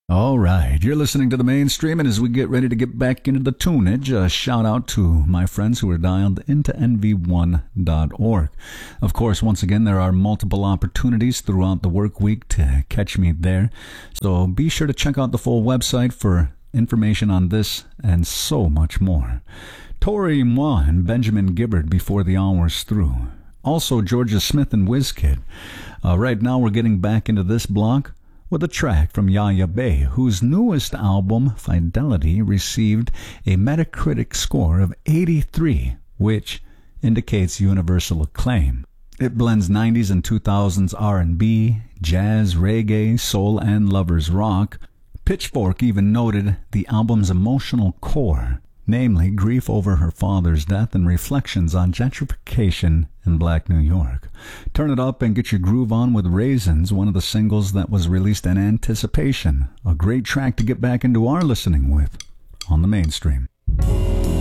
All right, you're listening to the mainstream, and as we get ready to get back into the tunage, a shout out to my friends who are dialed into nv1.org. Of course, once again, there are multiple opportunities throughout the work week to catch me there, so be sure to check out the full website for information on this and so much more. Tori Moore and Benjamin Gibbard before the hour's through. Also, Georgia Smith and WizKid. Right now, we're getting back into this block with a track from Yaya Bey, whose newest album, Fidelity, received a Metacritic score of 83, which indicates universal acclaim. It blends 90s and 2000s R&B, jazz, reggae, soul, and lovers rock. Pitchfork even noted the album's emotional core, namely grief over her father's death and reflections on gentrification in Black New York. Turn it up and get your groove on with Raisins, one of the singles that was released in anticipation. A great track to get back into our listening with on the mainstream.